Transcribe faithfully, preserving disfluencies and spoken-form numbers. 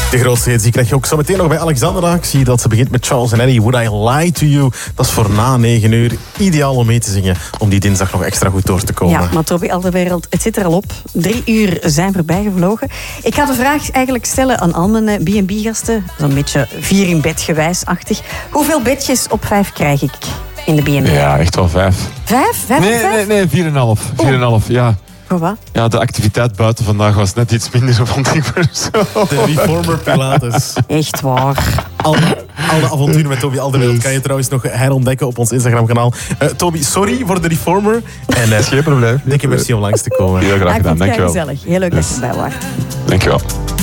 De grootste hits die krijg je ook zo meteen nog bij Alexandra. Ik zie dat ze begint met Charles and Eddie. Would I Lie to You? Dat is voor na negen uur. Ideaal om mee te zingen. Om die dinsdag nog extra goed door te komen. Ja, maar Toby Alderweireld, het zit er al op. Drie uur zijn voorbij gevlogen. Ik ga de vraag eigenlijk stellen aan al mijn B en B-gasten. Zo'n beetje vier in bed gewijsachtig. Hoeveel bedjes op vijf krijg ik in de B en B? Ja, echt wel vijf. Vijf? Vijf Nee, op vijf? nee, nee, vier en een half. Vier en een half, ja. Voor wat? Ja, de activiteit buiten vandaag was net iets minder, vond ik maar zo. De Reformer Pilates. Echt waar. Al, al de avonturen met Toby Alderweireld kan je trouwens nog herontdekken op ons Instagram-kanaal. Uh, Toby, sorry voor de Reformer. En uh, Geen probleem. dikke merci om langs te komen. Heel graag Ah, ik gedaan, vond het dankjewel. gezellig. Heel leuk dat je erbij was. Dankjewel.